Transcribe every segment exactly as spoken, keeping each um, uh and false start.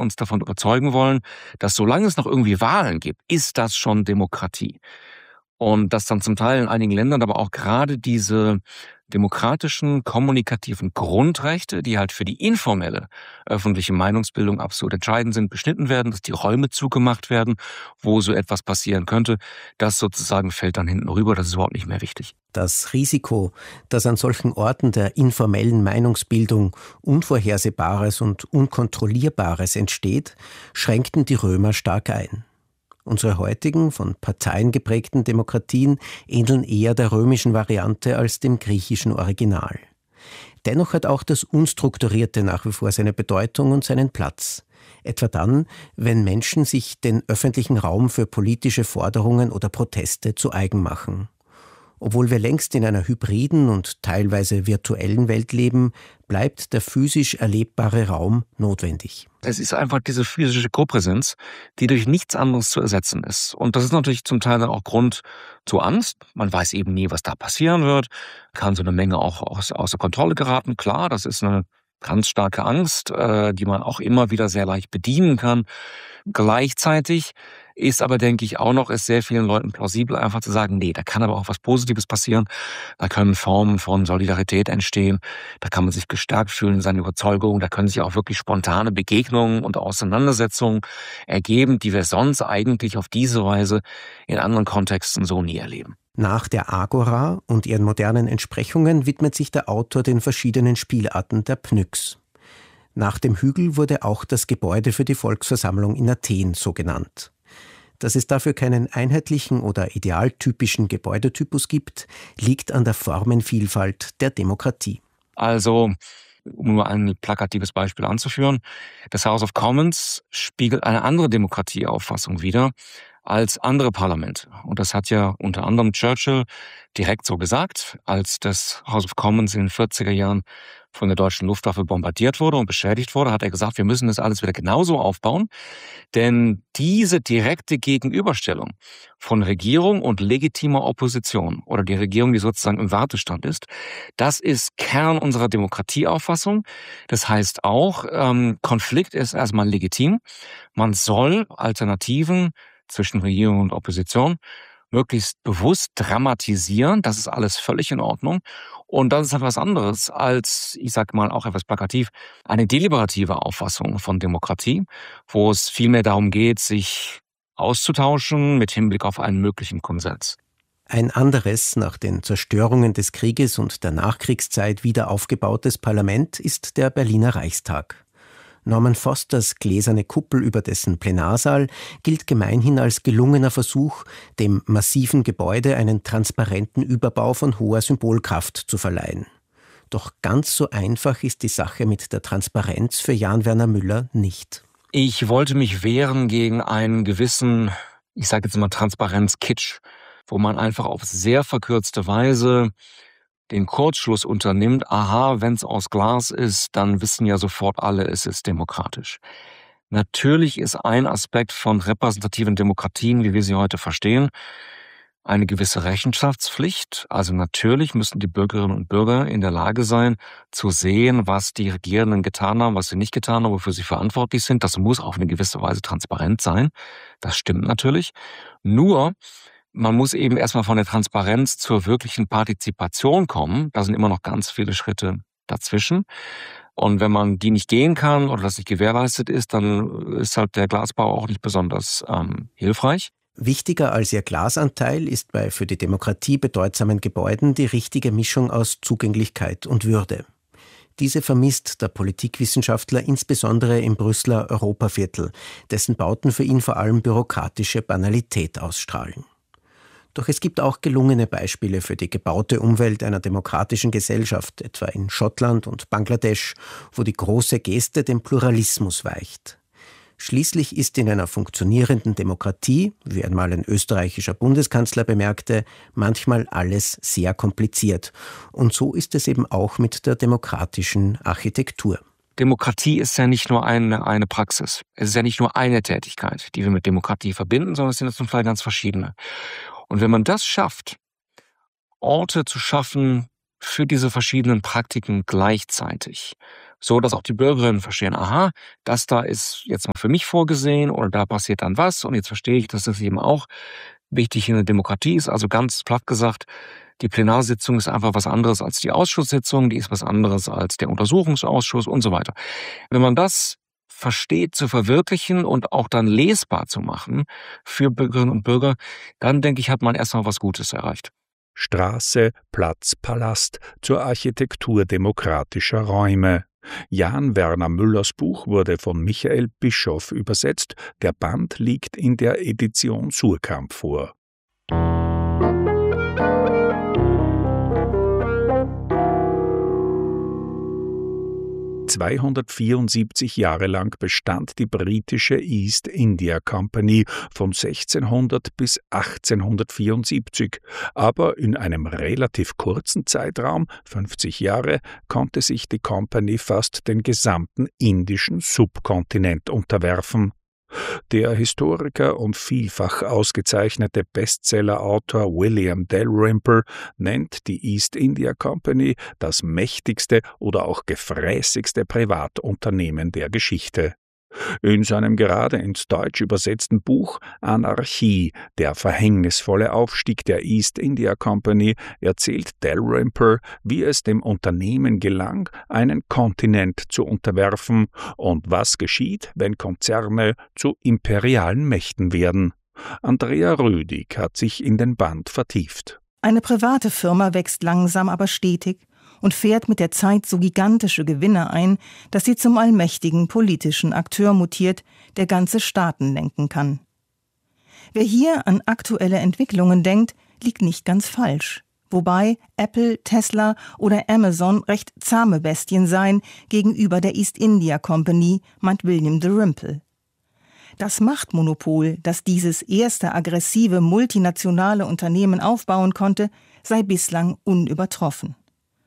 uns davon überzeugen wollen, dass solange es noch irgendwie Wahlen gibt, ist das schon Demokratie. Und dass dann zum Teil in einigen Ländern aber auch gerade diese demokratischen, kommunikativen Grundrechte, die halt für die informelle öffentliche Meinungsbildung absolut entscheidend sind, beschnitten werden, dass die Räume zugemacht werden, wo so etwas passieren könnte. Das sozusagen fällt dann hinten rüber, das ist überhaupt nicht mehr wichtig. Das Risiko, dass an solchen Orten der informellen Meinungsbildung Unvorhersehbares und Unkontrollierbares entsteht, schränkten die Römer stark ein. Unsere heutigen, von Parteien geprägten Demokratien ähneln eher der römischen Variante als dem griechischen Original. Dennoch hat auch das Unstrukturierte nach wie vor seine Bedeutung und seinen Platz. Etwa dann, wenn Menschen sich den öffentlichen Raum für politische Forderungen oder Proteste zu eigen machen. Obwohl wir längst in einer hybriden und teilweise virtuellen Welt leben, bleibt der physisch erlebbare Raum notwendig. Es ist einfach diese physische Kopräsenz, die durch nichts anderes zu ersetzen ist. Und das ist natürlich zum Teil dann auch Grund zur Angst. Man weiß eben nie, was da passieren wird. Kann so eine Menge auch außer Kontrolle geraten. Klar, das ist eine ganz starke Angst, die man auch immer wieder sehr leicht bedienen kann. Gleichzeitig ist aber, denke ich, auch noch, ist sehr vielen Leuten plausibel, einfach zu sagen, nee, da kann aber auch was Positives passieren. Da können Formen von Solidarität entstehen. Da kann man sich gestärkt fühlen in seiner Überzeugung. Da können sich auch wirklich spontane Begegnungen und Auseinandersetzungen ergeben, die wir sonst eigentlich auf diese Weise in anderen Kontexten so nie erleben. Nach der Agora und ihren modernen Entsprechungen widmet sich der Autor den verschiedenen Spielarten der Pnyx. Nach dem Hügel wurde auch das Gebäude für die Volksversammlung in Athen so genannt. Dass es dafür keinen einheitlichen oder idealtypischen Gebäudetypus gibt, liegt an der Formenvielfalt der Demokratie. Also, um nur ein plakatives Beispiel anzuführen, das House of Commons spiegelt eine andere Demokratieauffassung wider als andere Parlamente. Und das hat ja unter anderem Churchill direkt so gesagt, als das House of Commons in den vierziger Jahren von der deutschen Luftwaffe bombardiert wurde und beschädigt wurde, hat er gesagt, wir müssen das alles wieder genauso aufbauen. Denn diese direkte Gegenüberstellung von Regierung und legitimer Opposition oder die Regierung, die sozusagen im Wartestand ist, das ist Kern unserer Demokratieauffassung. Das heißt auch, ähm, Konflikt ist erstmal legitim. Man soll Alternativen zwischen Regierung und Opposition möglichst bewusst dramatisieren. Das ist alles völlig in Ordnung. Und das ist etwas anderes als, ich sag mal auch etwas plakativ, eine deliberative Auffassung von Demokratie, wo es vielmehr darum geht, sich auszutauschen mit Hinblick auf einen möglichen Konsens. Ein anderes, nach den Zerstörungen des Krieges und der Nachkriegszeit wieder aufgebautes Parlament ist der Berliner Reichstag. Norman Fosters gläserne Kuppel über dessen Plenarsaal gilt gemeinhin als gelungener Versuch, dem massiven Gebäude einen transparenten Überbau von hoher Symbolkraft zu verleihen. Doch ganz so einfach ist die Sache mit der Transparenz für Jan Werner Müller nicht. Ich wollte mich wehren gegen einen gewissen, ich sage jetzt mal Transparenz-Kitsch, wo man einfach auf sehr verkürzte Weise den Kurzschluss unternimmt, aha, wenn es aus Glas ist, dann wissen ja sofort alle, es ist demokratisch. Natürlich ist ein Aspekt von repräsentativen Demokratien, wie wir sie heute verstehen, eine gewisse Rechenschaftspflicht. Also natürlich müssen die Bürgerinnen und Bürger in der Lage sein, zu sehen, was die Regierenden getan haben, was sie nicht getan haben, wofür sie verantwortlich sind. Das muss auf eine gewisse Weise transparent sein. Das stimmt natürlich. Nur man muss eben erstmal von der Transparenz zur wirklichen Partizipation kommen. Da sind immer noch ganz viele Schritte dazwischen. Und wenn man die nicht gehen kann oder das nicht gewährleistet ist, dann ist halt der Glasbau auch nicht besonders ähm, hilfreich. Wichtiger als ihr Glasanteil ist bei für die Demokratie bedeutsamen Gebäuden die richtige Mischung aus Zugänglichkeit und Würde. Diese vermisst der Politikwissenschaftler insbesondere im Brüsseler Europaviertel, dessen Bauten für ihn vor allem bürokratische Banalität ausstrahlen. Doch es gibt auch gelungene Beispiele für die gebaute Umwelt einer demokratischen Gesellschaft, etwa in Schottland und Bangladesch, wo die große Geste dem Pluralismus weicht. Schließlich ist in einer funktionierenden Demokratie, wie einmal ein österreichischer Bundeskanzler bemerkte, manchmal alles sehr kompliziert. Und so ist es eben auch mit der demokratischen Architektur. Demokratie ist ja nicht nur eine, eine Praxis. Es ist ja nicht nur eine Tätigkeit, die wir mit Demokratie verbinden, sondern es sind zum Teil ganz verschiedene. Und wenn man das schafft, Orte zu schaffen für diese verschiedenen Praktiken gleichzeitig, so dass auch die Bürgerinnen verstehen, aha, das da ist jetzt mal für mich vorgesehen oder da passiert dann was und jetzt verstehe ich, dass das eben auch wichtig in der Demokratie ist. Also ganz platt gesagt, die Plenarsitzung ist einfach was anderes als die Ausschusssitzung, die ist was anderes als der Untersuchungsausschuss und so weiter. Wenn man das versteht zu verwirklichen und auch dann lesbar zu machen für Bürgerinnen und Bürger, dann denke ich, hat man erstmal was Gutes erreicht. Straße, Platz, Palast zur Architektur demokratischer Räume. Jan Werner Müllers Buch wurde von Michael Bischoff übersetzt. Der Band liegt in der Edition Suhrkamp vor. zweihundertvierundsiebzig Jahre lang bestand die britische East India Company von sechzehnhundert bis achtzehnhundertvierundsiebzig. Aber in einem relativ kurzen Zeitraum, fünfzig Jahre, konnte sich die Company fast den gesamten indischen Subkontinent unterwerfen. Der Historiker und vielfach ausgezeichnete Bestsellerautor William Dalrymple nennt die East India Company das mächtigste oder auch gefräßigste Privatunternehmen der Geschichte. In seinem gerade ins Deutsch übersetzten Buch Anarchie, der verhängnisvolle Aufstieg der East India Company, erzählt Dalrymple, wie es dem Unternehmen gelang, einen Kontinent zu unterwerfen und was geschieht, wenn Konzerne zu imperialen Mächten werden. Andrea Rödig hat sich in den Band vertieft. Eine private Firma wächst langsam, aber stetig und fährt mit der Zeit so gigantische Gewinne ein, dass sie zum allmächtigen politischen Akteur mutiert, der ganze Staaten lenken kann. Wer hier an aktuelle Entwicklungen denkt, liegt nicht ganz falsch. Wobei Apple, Tesla oder Amazon recht zahme Bestien seien gegenüber der East India Company, meint William Dalrymple. Das Machtmonopol, das dieses erste aggressive multinationale Unternehmen aufbauen konnte, sei bislang unübertroffen.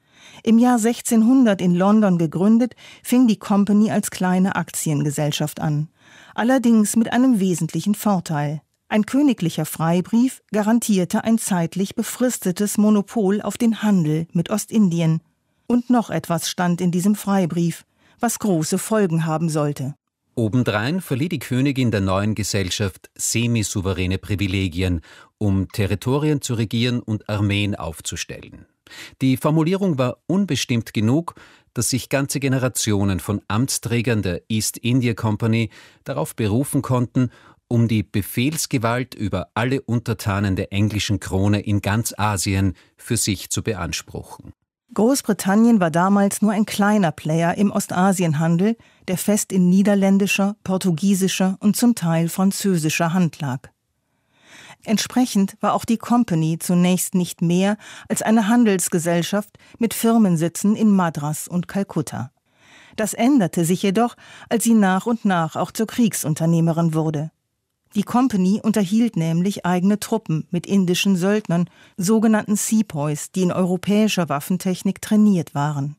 Im Jahr sechzehnhundert in London gegründet, fing die Company als kleine Aktiengesellschaft an. Allerdings mit einem wesentlichen Vorteil. Ein königlicher Freibrief garantierte ein zeitlich befristetes Monopol auf den Handel mit Ostindien. Und noch etwas stand in diesem Freibrief, was große Folgen haben sollte. Obendrein verlieh die Königin der neuen Gesellschaft semisouveräne Privilegien, um Territorien zu regieren und Armeen aufzustellen. Die Formulierung war unbestimmt genug, dass sich ganze Generationen von Amtsträgern der East India Company darauf berufen konnten, um die Befehlsgewalt über alle Untertanen der englischen Krone in ganz Asien für sich zu beanspruchen. Großbritannien war damals nur ein kleiner Player im Ostasienhandel, der fest in niederländischer, portugiesischer und zum Teil französischer Hand lag. Entsprechend war auch die Company zunächst nicht mehr als eine Handelsgesellschaft mit Firmensitzen in Madras und Kalkutta. Das änderte sich jedoch, als sie nach und nach auch zur Kriegsunternehmerin wurde. Die Company unterhielt nämlich eigene Truppen mit indischen Söldnern, sogenannten Sepoys, die in europäischer Waffentechnik trainiert waren.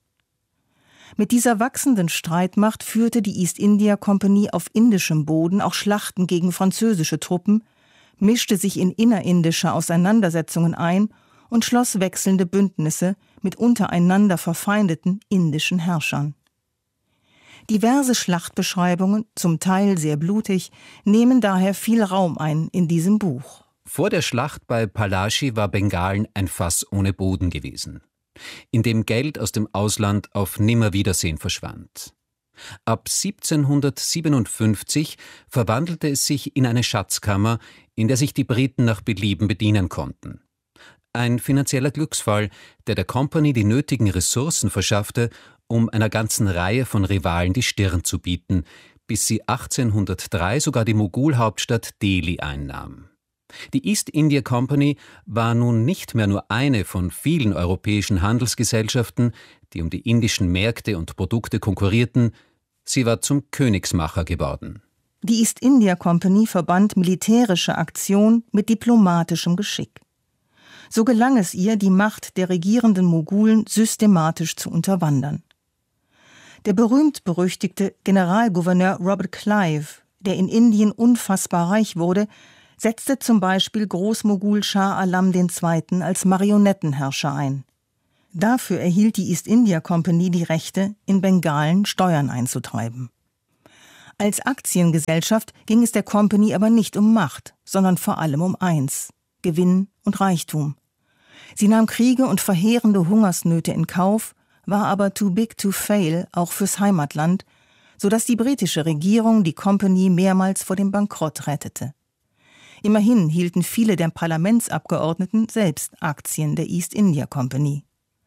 Mit dieser wachsenden Streitmacht führte die East India Company auf indischem Boden auch Schlachten gegen französische Truppen, mischte sich in innerindische Auseinandersetzungen ein und schloss wechselnde Bündnisse mit untereinander verfeindeten indischen Herrschern. Diverse Schlachtbeschreibungen, zum Teil sehr blutig, nehmen daher viel Raum ein in diesem Buch. Vor der Schlacht bei Palashi war Bengalen ein Fass ohne Boden gewesen, in dem Geld aus dem Ausland auf Nimmerwiedersehen verschwand. Ab siebzehnhundertsiebenundfünfzig verwandelte es sich in eine Schatzkammer, in der sich die Briten nach Belieben bedienen konnten. Ein finanzieller Glücksfall, der der Company die nötigen Ressourcen verschaffte, um einer ganzen Reihe von Rivalen die Stirn zu bieten, bis sie achtzehnhundertdrei sogar die Mogulhauptstadt Delhi einnahm. Die East India Company war nun nicht mehr nur eine von vielen europäischen Handelsgesellschaften, die um die indischen Märkte und Produkte konkurrierten, sie war zum Königsmacher geworden. Die East India Company verband militärische Aktion mit diplomatischem Geschick. So gelang es ihr, die Macht der regierenden Mogulen systematisch zu unterwandern. Der berühmt-berüchtigte Generalgouverneur Robert Clive, der in Indien unfassbar reich wurde, setzte zum Beispiel Großmogul Schah Alam der Zweite. Als Marionettenherrscher ein. Dafür erhielt die East India Company die Rechte, in Bengalen Steuern einzutreiben. Als Aktiengesellschaft ging es der Company aber nicht um Macht, sondern vor allem um eins: Gewinn und Reichtum. Sie nahm Kriege und verheerende Hungersnöte in Kauf, war aber too big to fail, auch fürs Heimatland, sodass die britische Regierung die Company mehrmals vor dem Bankrott rettete. Immerhin hielten viele der Parlamentsabgeordneten selbst Aktien der East India Company.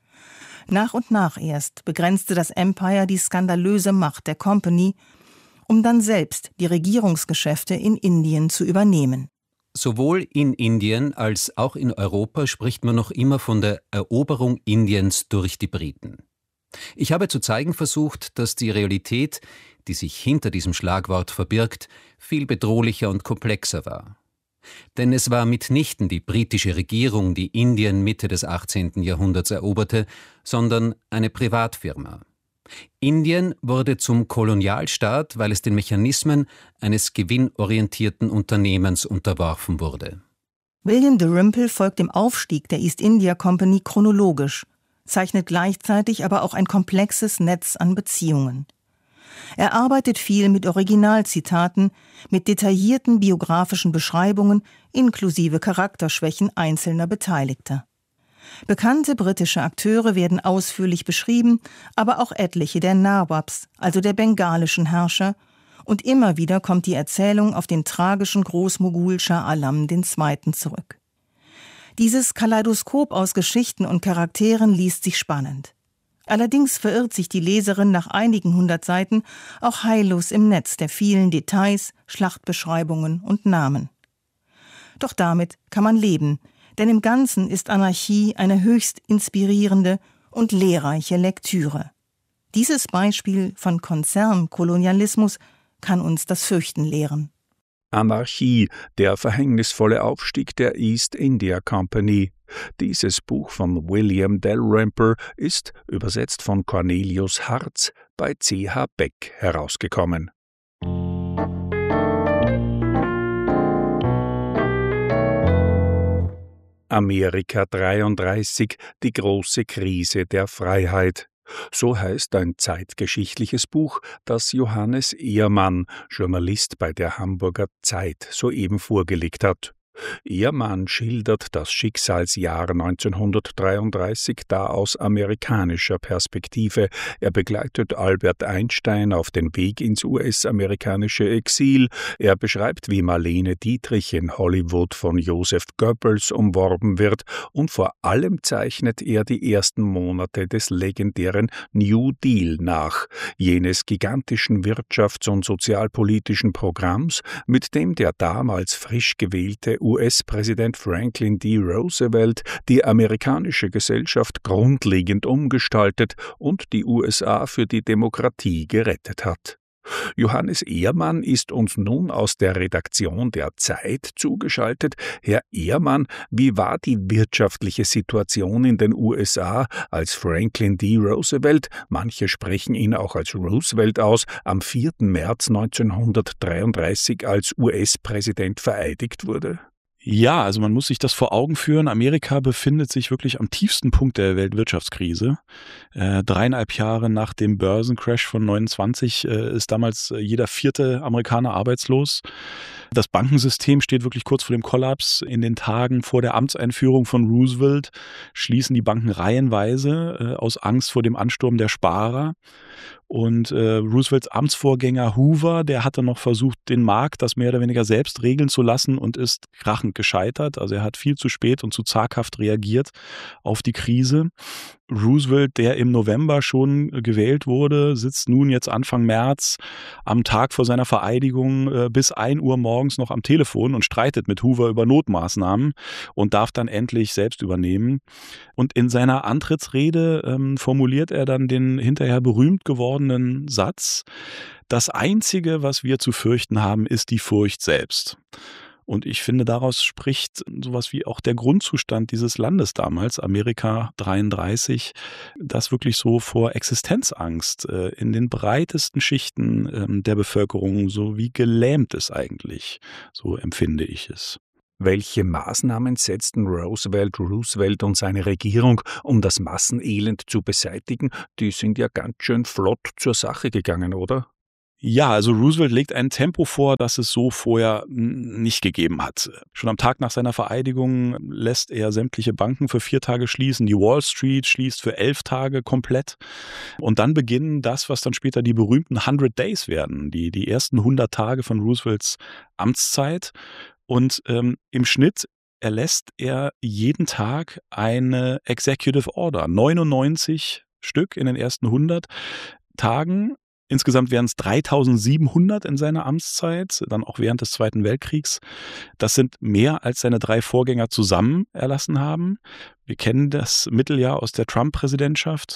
Nach und nach erst begrenzte das Empire die skandalöse Macht der Company, um dann selbst die Regierungsgeschäfte in Indien zu übernehmen. Sowohl in Indien als auch in Europa spricht man noch immer von der Eroberung Indiens durch die Briten. Ich habe zu zeigen versucht, dass die Realität, die sich hinter diesem Schlagwort verbirgt, viel bedrohlicher und komplexer war. Denn es war mitnichten die britische Regierung, die Indien Mitte des achtzehnten Jahrhunderts eroberte, sondern eine Privatfirma. Indien wurde zum Kolonialstaat, weil es den Mechanismen eines gewinnorientierten Unternehmens unterworfen wurde. William Dalrymple folgt dem Aufstieg der East India Company chronologisch, zeichnet gleichzeitig aber auch ein komplexes Netz an Beziehungen. Er arbeitet viel mit Originalzitaten, mit detaillierten biografischen Beschreibungen inklusive Charakterschwächen einzelner Beteiligter. Bekannte britische Akteure werden ausführlich beschrieben, aber auch etliche der Nawabs, also der bengalischen Herrscher, und immer wieder kommt die Erzählung auf den tragischen Großmogul Shah Alam der Zweite zurück. Dieses Kaleidoskop aus Geschichten und Charakteren liest sich spannend. Allerdings verirrt sich die Leserin nach einigen hundert Seiten auch heillos im Netz der vielen Details, Schlachtbeschreibungen und Namen. Doch damit kann man leben, denn im Ganzen ist Anarchie eine höchst inspirierende und lehrreiche Lektüre. Dieses Beispiel von Konzernkolonialismus kann uns das Fürchten lehren. Anarchie, der verhängnisvolle Aufstieg der East India Company. Dieses Buch von William Dalrymple ist, übersetzt von Cornelius Hartz, bei C H Beck herausgekommen. Amerika dreiunddreißig, die große Krise der Freiheit. So heißt ein zeitgeschichtliches Buch, das Johannes Ehrmann, Journalist bei der Hamburger Zeit, soeben vorgelegt hat. Ehrmann schildert das Schicksalsjahr neunzehnhundertdreiunddreißig da aus amerikanischer Perspektive. Er begleitet Albert Einstein auf den Weg ins U S-amerikanische Exil. Er beschreibt, wie Marlene Dietrich in Hollywood von Joseph Goebbels umworben wird. Und vor allem zeichnet er die ersten Monate des legendären New Deal nach, jenes gigantischen wirtschafts- und sozialpolitischen Programms, mit dem der damals frisch gewählte U S-Präsident Franklin D. Roosevelt die amerikanische Gesellschaft grundlegend umgestaltet und die U S A für die Demokratie gerettet hat. Johannes Ehrmann ist uns nun aus der Redaktion der Zeit zugeschaltet. Herr Ehrmann, wie war die wirtschaftliche Situation in den U S A, als Franklin D. Roosevelt, manche sprechen ihn auch als Roosevelt aus, am vierten März neunzehnhundertdreiunddreißig als U S-Präsident vereidigt wurde? Ja, also man muss sich das vor Augen führen. Amerika befindet sich wirklich am tiefsten Punkt der Weltwirtschaftskrise. Äh, dreieinhalb Jahre nach dem Börsencrash von neunundzwanzig äh, ist damals jeder vierte Amerikaner arbeitslos. Das Bankensystem steht wirklich kurz vor dem Kollaps. In den Tagen vor der Amtseinführung von Roosevelt schließen die Banken reihenweise äh, aus Angst vor dem Ansturm der Sparer. Und äh, Roosevelts Amtsvorgänger Hoover, der hatte noch versucht, den Markt das mehr oder weniger selbst regeln zu lassen und ist krachend gescheitert. Also er hat viel zu spät und zu zaghaft reagiert auf die Krise. Roosevelt, der im November schon gewählt wurde, sitzt nun jetzt Anfang März am Tag vor seiner Vereidigung äh, bis ein Uhr morgens noch am Telefon und streitet mit Hoover über Notmaßnahmen und darf dann endlich selbst übernehmen. Und in seiner Antrittsrede ähm, formuliert er dann den hinterher berühmt gewordenen Satz: Das Einzige, was wir zu fürchten haben, ist die Furcht selbst. Und ich finde, daraus spricht sowas wie auch der Grundzustand dieses Landes damals, Amerika dreiunddreißig, das wirklich so vor Existenzangst äh, in den breitesten Schichten ähm, der Bevölkerung so wie gelähmt ist eigentlich. So empfinde ich es. Welche Maßnahmen setzten Roosevelt, Roosevelt und seine Regierung, um das Massenelend zu beseitigen? Die sind ja ganz schön flott zur Sache gegangen, oder? Ja, also Roosevelt legt ein Tempo vor, das es so vorher nicht gegeben hat. Schon am Tag nach seiner Vereidigung lässt er sämtliche Banken für vier Tage schließen. Die Wall Street schließt für elf Tage komplett. Und dann beginnen das, was dann später die berühmten hundert Days werden, die, die ersten hundert Tage von Roosevelts Amtszeit. Und ähm, im Schnitt erlässt er jeden Tag eine Executive Order, neunundneunzig Stück in den ersten hundert Tagen. Insgesamt wären es dreitausendsiebenhundert in seiner Amtszeit, dann auch während des Zweiten Weltkriegs. Das sind mehr, als seine drei Vorgänger zusammen erlassen haben. Wir kennen das Mitteljahr aus der Trump-Präsidentschaft.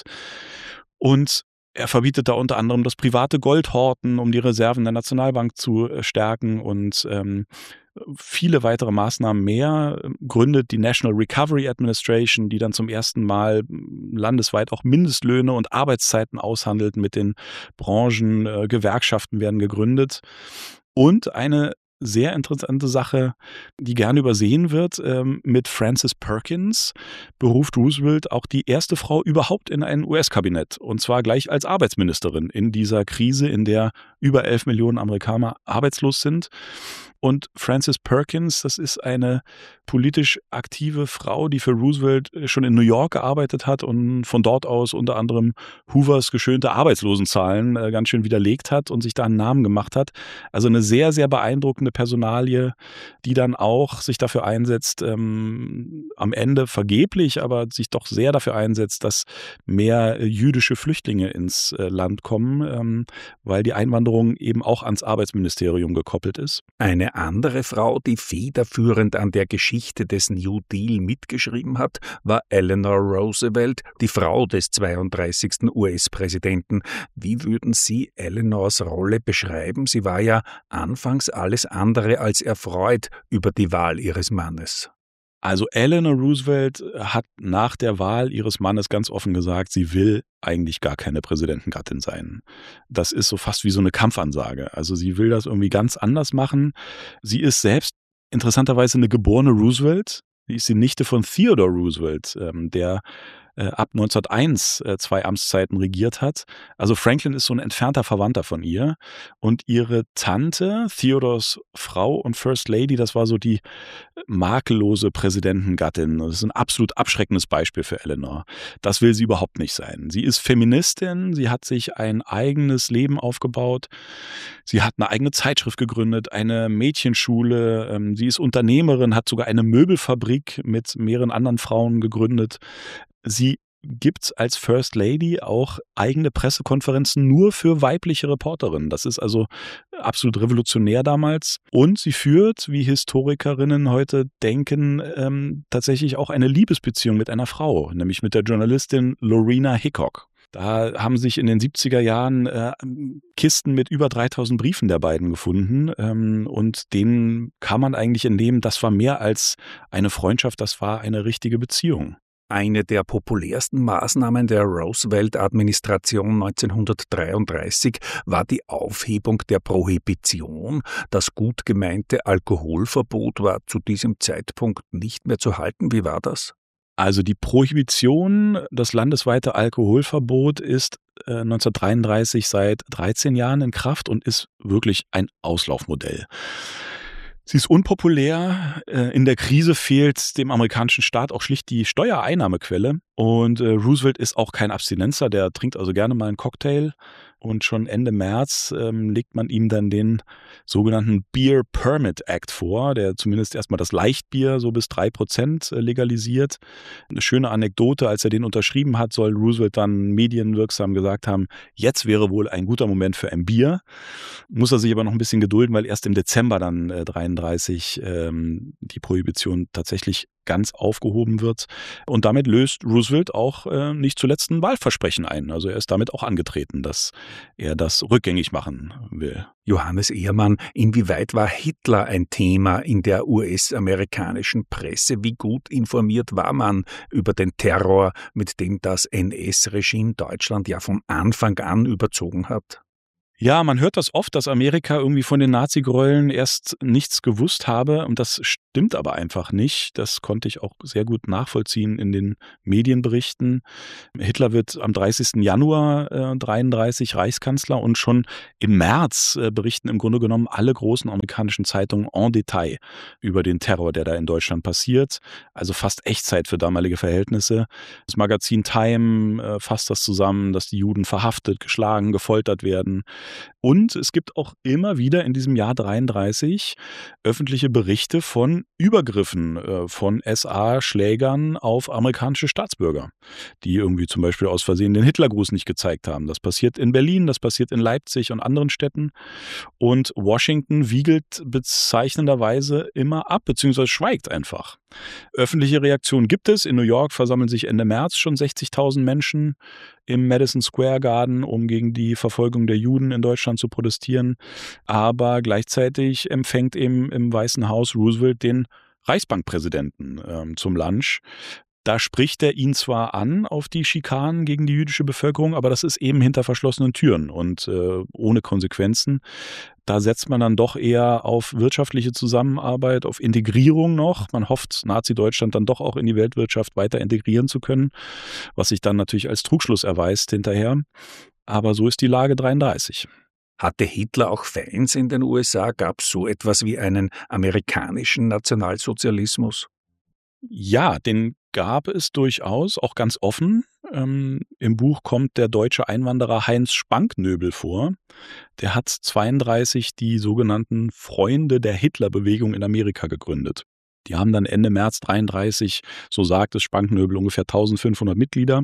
Und er verbietet da unter anderem das private Goldhorten, um die Reserven der Nationalbank zu stärken, und ähm, viele weitere Maßnahmen mehr. Gründet die National Recovery Administration, die dann zum ersten Mal landesweit auch Mindestlöhne und Arbeitszeiten aushandelt mit den Branchen. Äh, Gewerkschaften werden gegründet. Und eine sehr interessante Sache, die gerne übersehen wird, ähm, mit Frances Perkins beruft Roosevelt auch die erste Frau überhaupt in ein U S-Kabinett, und zwar gleich als Arbeitsministerin in dieser Krise, in der über elf Millionen Amerikaner arbeitslos sind. Und Frances Perkins, das ist eine politisch aktive Frau, die für Roosevelt schon in New York gearbeitet hat und von dort aus unter anderem Hoovers geschönte Arbeitslosenzahlen äh, ganz schön widerlegt hat und sich da einen Namen gemacht hat. Also eine sehr, sehr beeindruckende Personalie, die dann auch sich dafür einsetzt, ähm, am Ende vergeblich, aber sich doch sehr dafür einsetzt, dass mehr äh, jüdische Flüchtlinge ins äh, Land kommen, ähm, weil die Einwanderung eben auch ans Arbeitsministerium gekoppelt ist. Eine andere Frau, die federführend an der Geschichte des New Deal mitgeschrieben hat, war Eleanor Roosevelt, die Frau des zweiunddreißigsten U S-Präsidenten. Wie würden Sie Eleanors Rolle beschreiben? Sie war ja anfangs alles andere als erfreut über die Wahl ihres Mannes. Also Eleanor Roosevelt hat nach der Wahl ihres Mannes ganz offen gesagt, sie will eigentlich gar keine Präsidentengattin sein. Das ist so fast wie so eine Kampfansage. Also sie will das irgendwie ganz anders machen. Sie ist selbst interessanterweise eine geborene Roosevelt. Sie ist die Nichte von Theodore Roosevelt, der ab neunzehnhunderteins zwei Amtszeiten regiert hat. Also Franklin ist so ein entfernter Verwandter von ihr. Und ihre Tante, Theodors Frau und First Lady, das war so die makellose Präsidentengattin. Das ist ein absolut abschreckendes Beispiel für Eleanor. Das will sie überhaupt nicht sein. Sie ist Feministin, sie hat sich ein eigenes Leben aufgebaut. Sie hat eine eigene Zeitschrift gegründet, eine Mädchenschule. Sie ist Unternehmerin, hat sogar eine Möbelfabrik mit mehreren anderen Frauen gegründet. Sie gibt als First Lady auch eigene Pressekonferenzen nur für weibliche Reporterinnen. Das ist also absolut revolutionär damals. Und sie führt, wie Historikerinnen heute denken, ähm, tatsächlich auch eine Liebesbeziehung mit einer Frau, nämlich mit der Journalistin Lorena Hickok. Da haben sich in den siebziger Jahren äh, Kisten mit über dreitausend Briefen der beiden gefunden, ähm, und denen kann man eigentlich entnehmen, das war mehr als eine Freundschaft, das war eine richtige Beziehung. Eine der populärsten Maßnahmen der Roosevelt-Administration neunzehnhundertdreiunddreißig war die Aufhebung der Prohibition. Das gut gemeinte Alkoholverbot war zu diesem Zeitpunkt nicht mehr zu halten. Wie war das? Also die Prohibition, das landesweite Alkoholverbot, ist äh, neunzehnhundertdreiunddreißig seit dreizehn Jahren in Kraft und ist wirklich ein Auslaufmodell. Sie ist unpopulär. In der Krise fehlt dem amerikanischen Staat auch schlicht die Steuereinnahmequelle. Und Roosevelt ist auch kein Abstinenzer, der trinkt also gerne mal einen Cocktail. Und schon Ende März ähm, legt man ihm dann den sogenannten Beer Permit Act vor, der zumindest erstmal das Leichtbier so bis drei Prozent legalisiert. Eine schöne Anekdote, als er den unterschrieben hat, soll Roosevelt dann medienwirksam gesagt haben, jetzt wäre wohl ein guter Moment für ein Bier. Muss er sich aber noch ein bisschen gedulden, weil erst im Dezember dann äh, dreiunddreißig ähm, die Prohibition tatsächlich ganz aufgehoben wird. Und damit löst Roosevelt auch äh, nicht zuletzt ein Wahlversprechen ein. Also er ist damit auch angetreten, dass er das rückgängig machen will. Johannes Ehrmann, inwieweit war Hitler ein Thema in der U S-amerikanischen Presse? Wie gut informiert war man über den Terror, mit dem das N S-Regime Deutschland ja von Anfang an überzogen hat? Ja, man hört das oft, dass Amerika irgendwie von den Nazi-Gräueln erst nichts gewusst habe und das stimmt aber einfach nicht. Das konnte ich auch sehr gut nachvollziehen in den Medienberichten. Hitler wird am dreißigsten Januar äh, dreiunddreißig Reichskanzler und schon im März äh, berichten im Grunde genommen alle großen amerikanischen Zeitungen en Detail über den Terror, der da in Deutschland passiert. Also fast Echtzeit für damalige Verhältnisse. Das Magazin Time äh, fasst das zusammen, dass die Juden verhaftet, geschlagen, gefoltert werden. Und es gibt auch immer wieder in diesem Jahr dreiunddreißig öffentliche Berichte von Übergriffen äh, von S A-Schlägern auf amerikanische Staatsbürger, die irgendwie zum Beispiel aus Versehen den Hitlergruß nicht gezeigt haben. Das passiert in Berlin, das passiert in Leipzig und anderen Städten. Und Washington wiegelt bezeichnenderweise immer ab, beziehungsweise schweigt einfach. Öffentliche Reaktionen gibt es. In New York versammeln sich Ende März schon sechzigtausend Menschen im Madison Square Garden, um gegen die Verfolgung der Juden in Deutschland zu protestieren. Aber gleichzeitig empfängt eben im Weißen Haus Roosevelt den Reichsbankpräsidenten äh, zum Lunch. Da spricht er ihn zwar an auf die Schikanen gegen die jüdische Bevölkerung, aber das ist eben hinter verschlossenen Türen und äh, ohne Konsequenzen. Da setzt man dann doch eher auf wirtschaftliche Zusammenarbeit, auf Integrierung noch. Man hofft, Nazi-Deutschland dann doch auch in die Weltwirtschaft weiter integrieren zu können, was sich dann natürlich als Trugschluss erweist hinterher. Aber so ist die Lage dreiunddreißig. Hatte Hitler auch Fans in den U S A? Gab es so etwas wie einen amerikanischen Nationalsozialismus? Ja, den gab es durchaus, auch ganz offen. Ähm, Im Buch kommt der deutsche Einwanderer Heinz Spanknöbel vor. Der hat zweiunddreißig die sogenannten Freunde der Hitlerbewegung in Amerika gegründet. Die haben dann Ende März dreiunddreißig, so sagt es Spanknöbel, ungefähr eintausendfünfhundert Mitglieder.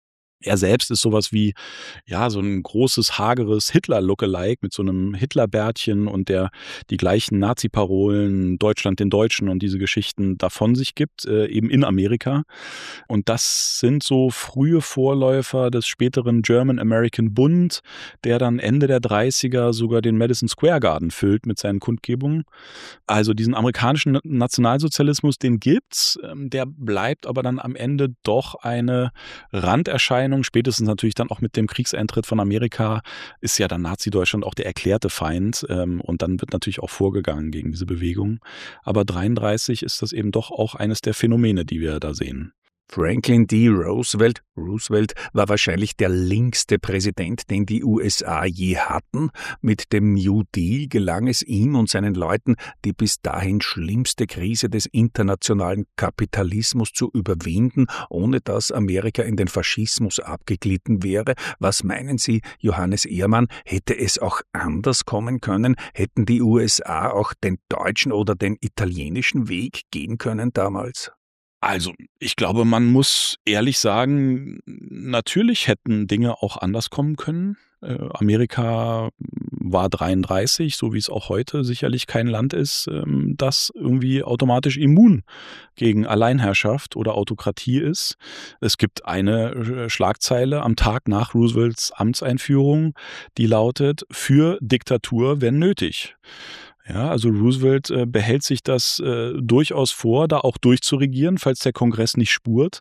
Er selbst ist sowas wie, ja, so ein großes, hageres Hitler-Lookalike mit so einem Hitlerbärtchen und der die gleichen Nazi-Parolen, Deutschland den Deutschen und diese Geschichten davon sich gibt, äh, eben in Amerika. Und das sind so frühe Vorläufer des späteren German American Bund, der dann Ende der dreißiger sogar den Madison Square Garden füllt mit seinen Kundgebungen. Also diesen amerikanischen Nationalsozialismus, den gibt's, der bleibt aber dann am Ende doch eine Randerscheinung. Spätestens natürlich dann auch mit dem Kriegseintritt von Amerika ist ja dann Nazi-Deutschland auch der erklärte Feind ähm, und dann wird natürlich auch vorgegangen gegen diese Bewegung. Aber dreiunddreißig ist das eben doch auch eines der Phänomene, die wir da sehen. Franklin D. Roosevelt, Roosevelt war wahrscheinlich der linkste Präsident, den die U S A je hatten. Mit dem New Deal gelang es ihm und seinen Leuten, die bis dahin schlimmste Krise des internationalen Kapitalismus zu überwinden, ohne dass Amerika in den Faschismus abgeglitten wäre. Was meinen Sie, Johannes Ehrmann, hätte es auch anders kommen können? Hätten die U S A auch den deutschen oder den italienischen Weg gehen können damals? Also, ich glaube, man muss ehrlich sagen, natürlich hätten Dinge auch anders kommen können. Äh, Amerika war dreiunddreißig, so wie es auch heute sicherlich kein Land ist, ähm, das irgendwie automatisch immun gegen Alleinherrschaft oder Autokratie ist. Es gibt eine Schlagzeile am Tag nach Roosevelts Amtseinführung, die lautet: Für Diktatur, wenn nötig. Ja, also Roosevelt äh, behält sich das äh, durchaus vor, da auch durchzuregieren, falls der Kongress nicht spurt.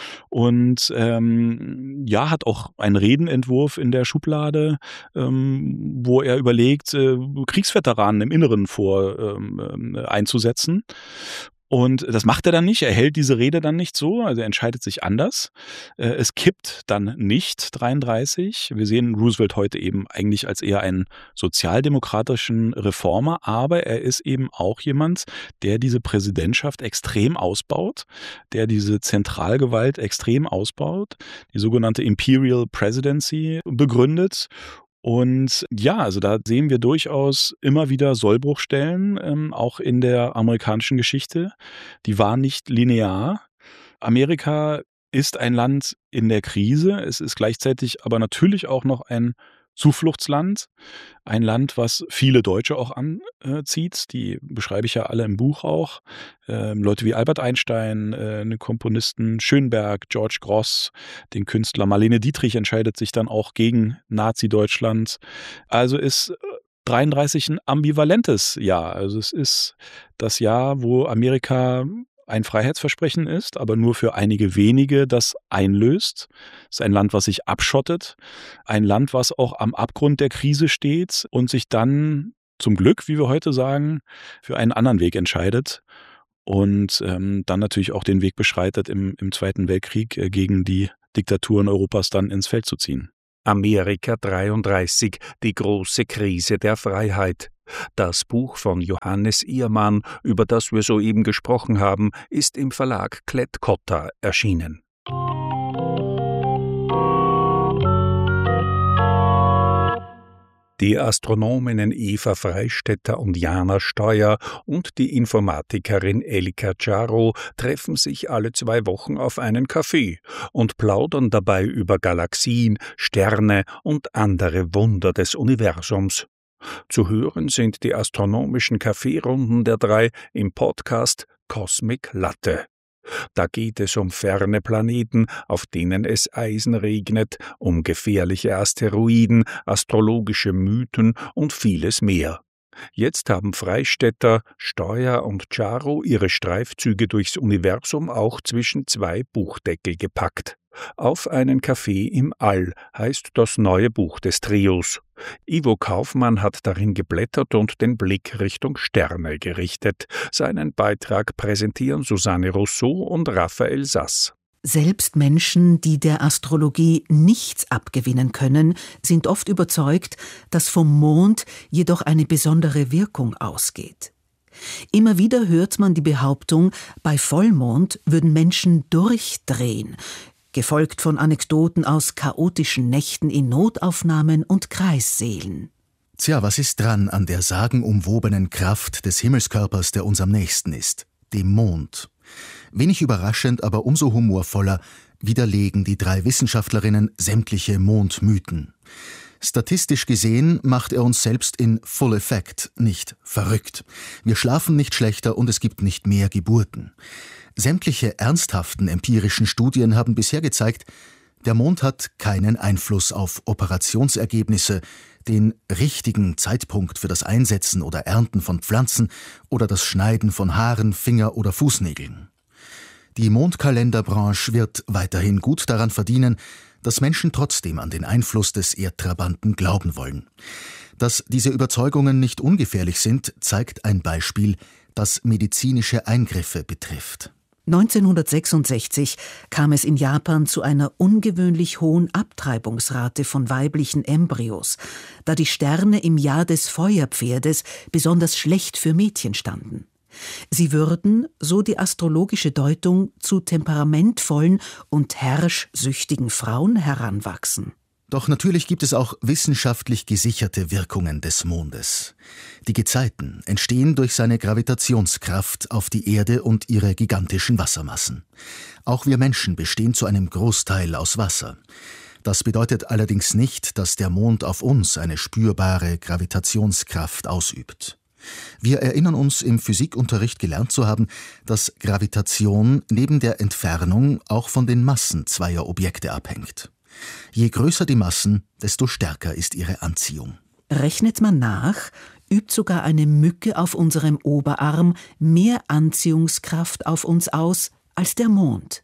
Und ähm, ja, hat auch einen Redenentwurf in der Schublade, ähm, wo er überlegt, äh, Kriegsveteranen im Inneren vor ähm, einzusetzen. Und das macht er dann nicht, er hält diese Rede dann nicht so, also er entscheidet sich anders. Es kippt dann nicht dreiunddreißig. Wir sehen Roosevelt heute eben eigentlich als eher einen sozialdemokratischen Reformer, aber er ist eben auch jemand, der diese Präsidentschaft extrem ausbaut, der diese Zentralgewalt extrem ausbaut, die sogenannte Imperial Presidency begründet. Und ja, also da sehen wir durchaus immer wieder Sollbruchstellen, ähm, auch in der amerikanischen Geschichte. Die waren nicht linear. Amerika ist ein Land in der Krise. Es ist gleichzeitig aber natürlich auch noch ein Zufluchtsland. Ein Land, was viele Deutsche auch anzieht. Die beschreibe ich ja alle im Buch auch. Ähm, Leute wie Albert Einstein, äh, den Komponisten Schönberg, George Grosz, den Künstler Marlene Dietrich entscheidet sich dann auch gegen Nazi-Deutschland. Also ist dreiunddreißig ein ambivalentes Jahr. Also es ist das Jahr, wo Amerika ein Freiheitsversprechen ist, aber nur für einige wenige das einlöst. Es ist ein Land, was sich abschottet, ein Land, was auch am Abgrund der Krise steht und sich dann zum Glück, wie wir heute sagen, für einen anderen Weg entscheidet und ähm, dann natürlich auch den Weg beschreitet, im, im Zweiten Weltkrieg äh, gegen die Diktaturen Europas dann ins Feld zu ziehen. Amerika dreiunddreißig, die große Krise der Freiheit. Das Buch von Johannes Iermann, über das wir soeben gesprochen haben, ist im Verlag Klett-Cotta erschienen. Die Astronominnen Eva Freistetter und Jana Steuer und die Informatikerin Elika Czaro treffen sich alle zwei Wochen auf einen Kaffee und plaudern dabei über Galaxien, Sterne und andere Wunder des Universums. Zu hören sind die astronomischen Kaffeerunden der drei im Podcast Cosmic Latte. Da geht es um ferne Planeten, auf denen es Eisen regnet, um gefährliche Asteroiden, astrologische Mythen und vieles mehr. Jetzt haben Freistetter, Steuer und Czaro ihre Streifzüge durchs Universum auch zwischen zwei Buchdeckel gepackt. Auf einen Kaffee im All heißt das neue Buch des Trios. Ivo Kaufmann hat darin geblättert und den Blick Richtung Sterne gerichtet. Seinen Beitrag präsentieren Susanne Rousseau und Raphael Sass. Selbst Menschen, die der Astrologie nichts abgewinnen können, sind oft überzeugt, dass vom Mond jedoch eine besondere Wirkung ausgeht. Immer wieder hört man die Behauptung, bei Vollmond würden Menschen durchdrehen, gefolgt von Anekdoten aus chaotischen Nächten in Notaufnahmen und Kreissälen. Tja, was ist dran an der sagenumwobenen Kraft des Himmelskörpers, der uns am nächsten ist? Dem Mond. Wenig überraschend, aber umso humorvoller widerlegen die drei Wissenschaftlerinnen sämtliche Mondmythen. Statistisch gesehen macht er uns selbst in Full Effect nicht verrückt. Wir schlafen nicht schlechter und es gibt nicht mehr Geburten. Sämtliche ernsthaften empirischen Studien haben bisher gezeigt, der Mond hat keinen Einfluss auf Operationsergebnisse, den richtigen Zeitpunkt für das Einsetzen oder Ernten von Pflanzen oder das Schneiden von Haaren, Finger- oder Fußnägeln. Die Mondkalenderbranche wird weiterhin gut daran verdienen, dass Menschen trotzdem an den Einfluss des Erdtrabanten glauben wollen. Dass diese Überzeugungen nicht ungefährlich sind, zeigt ein Beispiel, das medizinische Eingriffe betrifft. neunzehnhundertsechsundsechzig kam es in Japan zu einer ungewöhnlich hohen Abtreibungsrate von weiblichen Embryos, da die Sterne im Jahr des Feuerpferdes besonders schlecht für Mädchen standen. Sie würden, so die astrologische Deutung, zu temperamentvollen und herrschsüchtigen Frauen heranwachsen. Doch natürlich gibt es auch wissenschaftlich gesicherte Wirkungen des Mondes. Die Gezeiten entstehen durch seine Gravitationskraft auf die Erde und ihre gigantischen Wassermassen. Auch wir Menschen bestehen zu einem Großteil aus Wasser. Das bedeutet allerdings nicht, dass der Mond auf uns eine spürbare Gravitationskraft ausübt. Wir erinnern uns im Physikunterricht gelernt zu haben, dass Gravitation neben der Entfernung auch von den Massen zweier Objekte abhängt. Je größer die Massen, desto stärker ist ihre Anziehung. Rechnet man nach, übt sogar eine Mücke auf unserem Oberarm mehr Anziehungskraft auf uns aus als der Mond.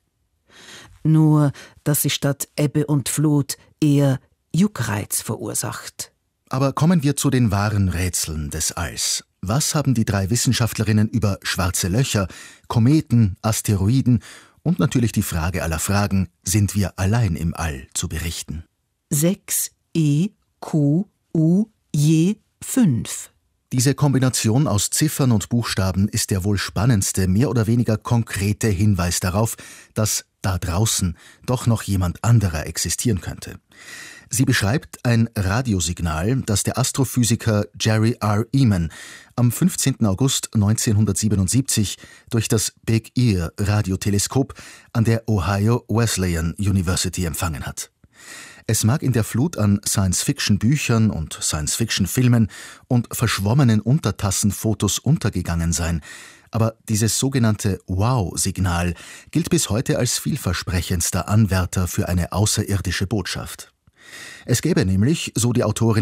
Nur, dass sie statt Ebbe und Flut eher Juckreiz verursacht. Aber kommen wir zu den wahren Rätseln des Alls. Was haben die drei Wissenschaftlerinnen über schwarze Löcher, Kometen, Asteroiden und natürlich die Frage aller Fragen, sind wir allein im All, zu berichten? sechs E Q U je fünf. Diese Kombination aus Ziffern und Buchstaben ist der wohl spannendste, mehr oder weniger konkrete Hinweis darauf, dass da draußen doch noch jemand anderer existieren könnte. Sie beschreibt ein Radiosignal, das der Astrophysiker Jerry R. Ehman am fünfzehnten August neunzehnhundertsiebenundsiebzig durch das Big Ear Radioteleskop an der Ohio Wesleyan University empfangen hat. Es mag in der Flut an Science-Fiction-Büchern und Science-Fiction-Filmen und verschwommenen Untertassenfotos untergegangen sein, aber dieses sogenannte Wow-Signal gilt bis heute als vielversprechendster Anwärter für eine außerirdische Botschaft. Es gäbe nämlich, so die Autorinnen,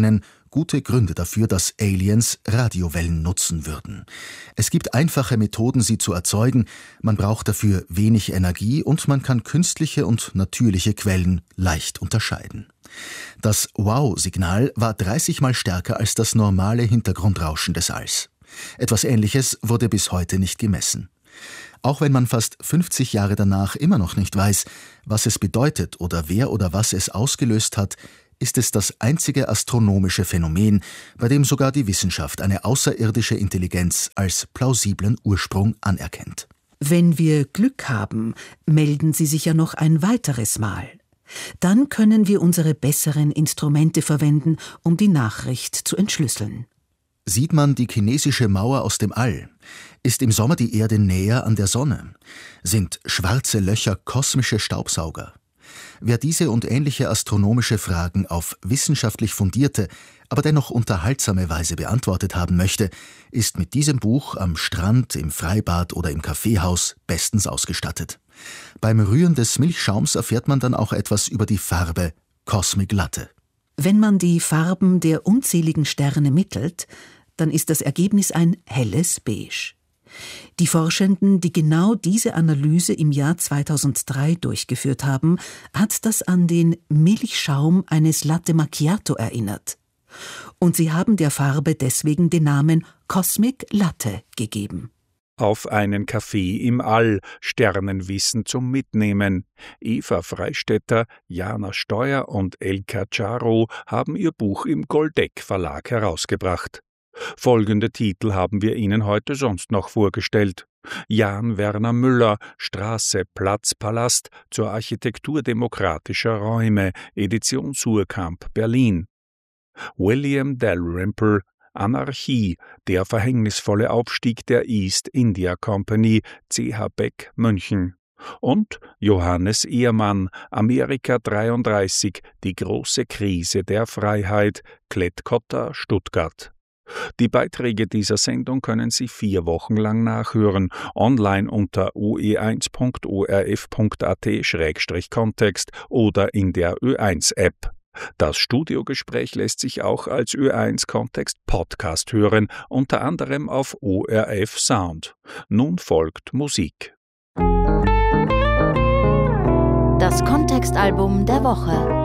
Gute Gründe dafür, dass Aliens Radiowellen nutzen würden. Es gibt einfache Methoden, sie zu erzeugen, man braucht dafür wenig Energie und man kann künstliche und natürliche Quellen leicht unterscheiden. Das Wow-Signal war dreißig Mal stärker als das normale Hintergrundrauschen des Alls. Etwas Ähnliches wurde bis heute nicht gemessen. Auch wenn man fast fünfzig Jahre danach immer noch nicht weiß, was es bedeutet oder wer oder was es ausgelöst hat, ist es das einzige astronomische Phänomen, bei dem sogar die Wissenschaft eine außerirdische Intelligenz als plausiblen Ursprung anerkennt. Wenn wir Glück haben, melden sie sich ja noch ein weiteres Mal. Dann können wir unsere besseren Instrumente verwenden, um die Nachricht zu entschlüsseln. Sieht man die chinesische Mauer aus dem All? Ist im Sommer die Erde näher an der Sonne? Sind schwarze Löcher kosmische Staubsauger? Wer diese und ähnliche astronomische Fragen auf wissenschaftlich fundierte, aber dennoch unterhaltsame Weise beantwortet haben möchte, ist mit diesem Buch am Strand, im Freibad oder im Kaffeehaus bestens ausgestattet. Beim Rühren des Milchschaums erfährt man dann auch etwas über die Farbe Cosmic Latte. Wenn man die Farben der unzähligen Sterne mittelt, dann ist das Ergebnis ein helles Beige. Die Forschenden, die genau diese Analyse im Jahr zweitausenddrei durchgeführt haben, hat das an den Milchschaum eines Latte Macchiato erinnert. Und sie haben der Farbe deswegen den Namen Cosmic Latte gegeben. Auf einen Kaffee im All, Sternenwissen zum Mitnehmen. Eva Freistetter, Jana Steuer und Elka Charo haben ihr Buch im Goldeck Verlag herausgebracht. Folgende Titel haben wir Ihnen heute sonst noch vorgestellt. Jan Werner Müller, Straße, Platz, Palast zur Architektur demokratischer Räume, Edition Suhrkamp, Berlin. William Dalrymple, Anarchie, der verhängnisvolle Aufstieg der East India Company, C H Beck, München. Und Johannes Ehrmann, Amerika dreiunddreißig, die große Krise der Freiheit, Klett-Cotta, Stuttgart. Die Beiträge dieser Sendung können Sie vier Wochen lang nachhören, online unter o e eins punkt o r f punkt a t Schrägstrich Kontext oder in der Ö eins App. Das Studiogespräch lässt sich auch als Ö eins Kontext Podcast hören, unter anderem auf O R F Sound. Nun folgt Musik. Das Kontextalbum der Woche.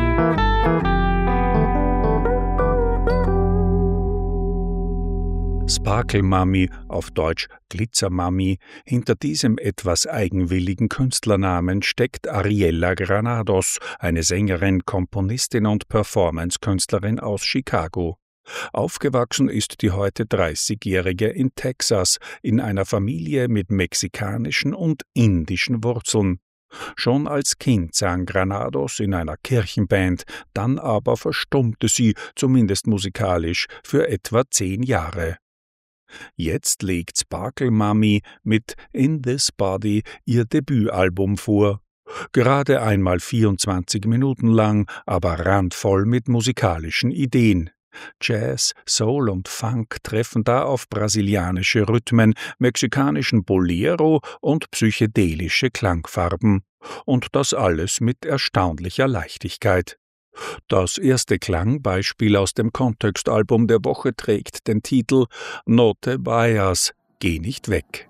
Sparkle Mummy, auf Deutsch Glitzer Mummy, hinter diesem etwas eigenwilligen Künstlernamen steckt Ariella Granados, eine Sängerin, Komponistin und Performance-Künstlerin aus Chicago. Aufgewachsen ist die heute dreißigjährige in Texas, in einer Familie mit mexikanischen und indischen Wurzeln. Schon als Kind sang Granados in einer Kirchenband, dann aber verstummte sie, zumindest musikalisch, für etwa zehn Jahre. Jetzt legt Sparkle Mummy mit In This Body ihr Debütalbum vor. Gerade einmal vierundzwanzig Minuten lang, aber randvoll mit musikalischen Ideen. Jazz, Soul und Funk treffen da auf brasilianische Rhythmen, mexikanischen Bolero und psychedelische Klangfarben. Und das alles mit erstaunlicher Leichtigkeit. Das erste Klangbeispiel aus dem Kontextalbum der Woche trägt den Titel No te vayas, geh nicht weg.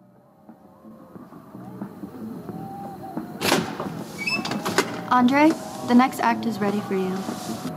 Andre, the next act is ready for you.